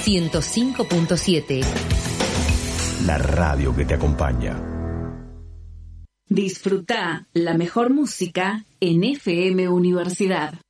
105.7. La radio que te acompaña. Disfruta la mejor música en FM Universidad.